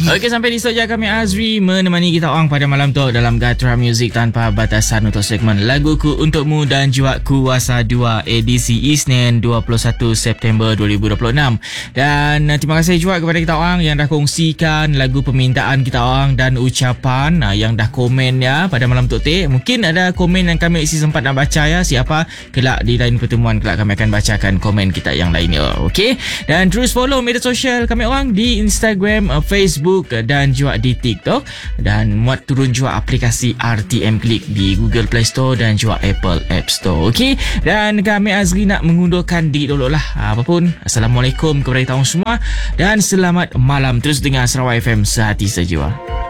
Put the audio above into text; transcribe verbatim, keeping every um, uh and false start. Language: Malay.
Okey, sampai di saja kami Azri menemani kita orang pada malam tu dalam Gatra Music Tanpa Batasan untuk segmen Laguku Untukmu dan juga Kuasa dua edisi Isnin dua puluh satu September dua ribu dua puluh enam. Dan uh, terima kasih juga kepada kita orang yang dah kongsikan lagu permintaan kita orang dan ucapan uh, yang dah komen ya pada malam tu. Mungkin ada komen yang kami isi sempat nak baca ya. Siapa kelak di lain pertemuan kelak kami akan bacakan komen kita yang lainnya. Okey, dan terus follow media sosial kami orang di Instagram, uh, Facebook uh, dan juga di TikTok, dan muat turun juga aplikasi R T M Click di Google Play Store dan juga Apple App Store. Okey, dan kami Azri nak mengundurkan diri dulu lah. Apapun, Assalamualaikum kepada kita semua dan selamat malam. Terus dengar Sarawak F M Sehati Sejiwa.